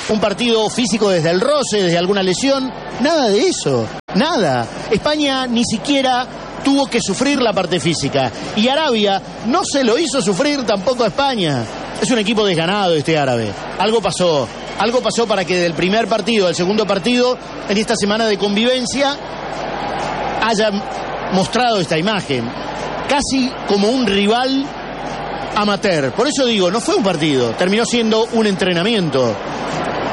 un partido físico desde el roce, desde alguna lesión. Nada de eso, nada. España ni siquiera tuvo que sufrir la parte física. Y Arabia no se lo hizo sufrir tampoco a España. Es un equipo desganado este árabe. Algo pasó para que del primer partido al segundo partido, en esta semana de convivencia, haya mostrado esta imagen. Casi como un rival amateur. Por eso digo, no fue un partido, terminó siendo un entrenamiento.